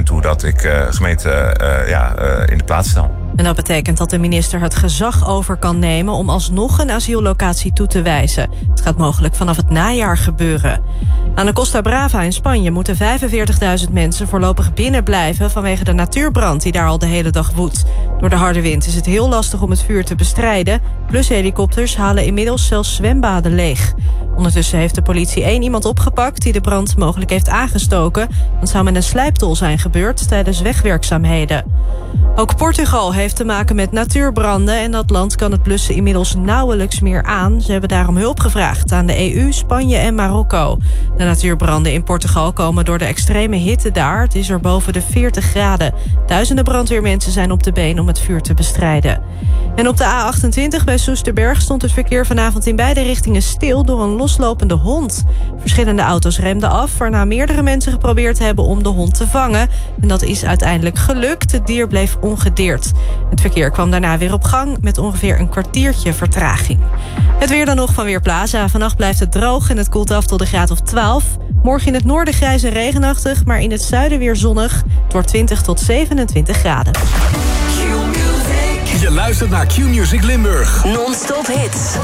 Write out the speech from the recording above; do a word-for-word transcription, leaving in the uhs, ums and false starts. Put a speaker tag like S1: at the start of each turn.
S1: moment toe dat ik uh, gemeente uh, ja, uh, in de plaats stel.
S2: En dat betekent dat de minister het gezag over kan nemen om alsnog een asiellocatie toe te wijzen. Het gaat mogelijk vanaf het najaar gebeuren. Aan de Costa Brava in Spanje moeten vijfenveertigduizend mensen voorlopig binnen blijven vanwege de natuurbrand die daar al de hele dag woedt. Door de harde wind is het heel lastig om het vuur te bestrijden. Blushelikopters halen inmiddels zelfs zwembaden leeg. Ondertussen heeft de politie één iemand opgepakt die de brand mogelijk heeft aangestoken. Dat zou met een slijptol zijn gebeurd tijdens wegwerkzaamheden. Ook Portugal heeft te maken met natuurbranden en dat land kan het blussen inmiddels nauwelijks meer aan. Ze hebben daarom hulp gevraagd aan de E U, Spanje en Marokko. De natuurbranden in Portugal komen door de extreme hitte daar. Het is er boven de veertig graden. Duizenden brandweermensen zijn op de been om het vuur te bestrijden. En op de A achtentwintig bij Soesterberg stond het verkeer vanavond in beide richtingen stil door een loslopende hond. Verschillende auto's remden af, waarna meerdere mensen geprobeerd hebben om de hond te vangen. En dat is uiteindelijk gelukt. Het dier bleef ongedeerd. Het verkeer kwam daarna weer op gang met ongeveer een kwartiertje vertraging. Het weer dan nog van Weerplaza. Vannacht blijft het droog en het koelt af tot de graad of twaalf. Morgen in het noorden grijs en regenachtig, maar in het zuiden weer zonnig. Het wordt twintig tot zevenentwintig graden.
S3: Je luistert naar Q-Music Limburg.
S4: Non-stop hits.